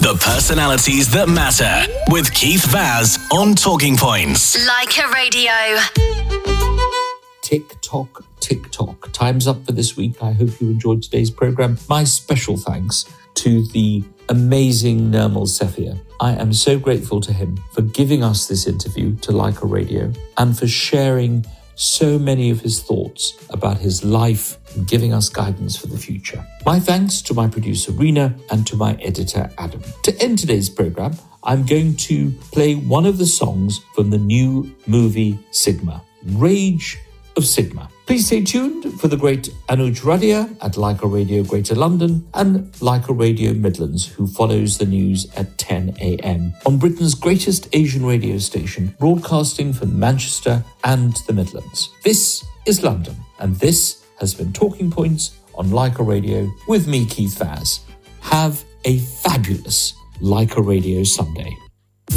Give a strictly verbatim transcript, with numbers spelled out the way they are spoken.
The personalities that matter with Keith Vaz on Talking Points. Leica Radio. Tick-tock, tick-tock. Time's up for this week. I hope you enjoyed today's programme. My special thanks to the amazing Nirmal Sephir. I am so grateful to him for giving us this interview to Leica Radio and for sharing so many of his thoughts about his life and giving us guidance for the future. My thanks to my producer Rena and to my editor Adam. To end today's programme, I'm going to play one of the songs from the new movie Sigma, Rage of Sigma. Please stay tuned for the great Anuj Radia at Leica Radio Greater London and Leica Radio Midlands, who follows the news at ten a.m. on Britain's greatest Asian radio station, broadcasting from Manchester and the Midlands. This is London, and this has been Talking Points on Leica Radio with me, Keith Vaz. Have a fabulous Leica Radio Sunday.